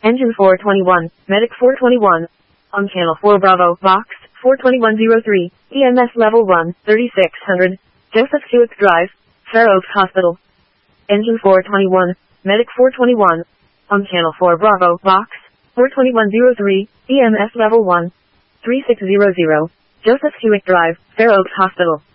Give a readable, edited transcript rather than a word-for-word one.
Engine 421, Medic 421. On Channel 4 Bravo, Box 42103, EMS Level 1, 3600, Joseph Hewitt Drive, Fair Oaks Hospital. Engine 421, Medic 421. On Channel 4 Bravo, Box 42103, EMS Level 1, 3600, Joseph Hewitt Drive, Fair Oaks Hospital.